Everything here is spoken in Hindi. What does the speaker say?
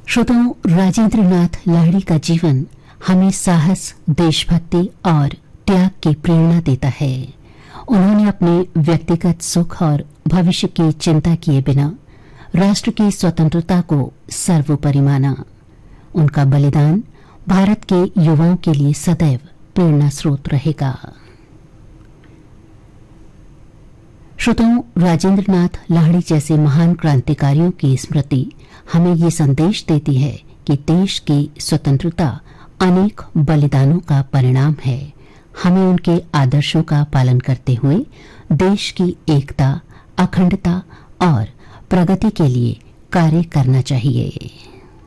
श्रोताओं, राजेंद्र नाथ लाहिड़ी का जीवन हमें साहस, देशभक्ति और त्याग की प्रेरणा देता है। उन्होंने अपने व्यक्तिगत सुख और भविष्य की चिंता किए बिना राष्ट्र की स्वतंत्रता को सर्वोपरि माना। उनका बलिदान भारत के युवाओं के लिए सदैव प्रेरणा स्रोत रहेगा। श्रोताओं, राजेंद्र नाथ लाहिड़ी जैसे महान क्रांतिकारियों की स्मृति हमें ये संदेश देती है कि देश की स्वतंत्रता अनेक बलिदानों का परिणाम है। हमें उनके आदर्शों का पालन करते हुए देश की एकता, अखंडता और प्रगति के लिए कार्य करना चाहिए।